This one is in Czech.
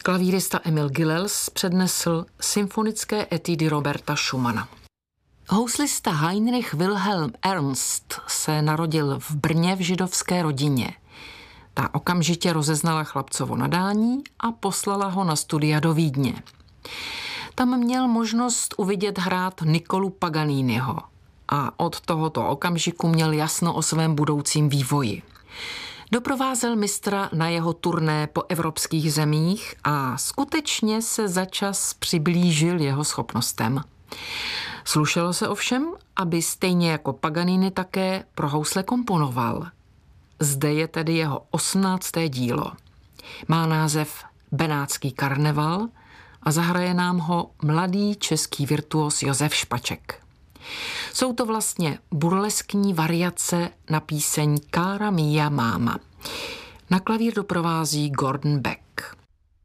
Klavírista Emil Gilels přednesl symfonické etudy Roberta Schumana. Houslista Heinrich Wilhelm Ernst se narodil v Brně v židovské rodině. Ta okamžitě rozeznala chlapcovo nadání a poslala ho na studia do Vídně. Tam měl možnost uvidět hrát Niccolu Paganiniho a od tohoto okamžiku měl jasno o svém budoucím vývoji. Doprovázel mistra na jeho turné po evropských zemích a skutečně se začas přiblížil jeho schopnostem. Slušelo se ovšem, aby stejně jako Paganini také pro housle komponoval. Zde je tedy jeho 18. dílo. Má název Benátský karneval a zahraje nám ho mladý český virtuos Josef Špaček. Jsou to vlastně burleskní variace na píseň Cara mia mama. Na klavír doprovází Gordon Beck.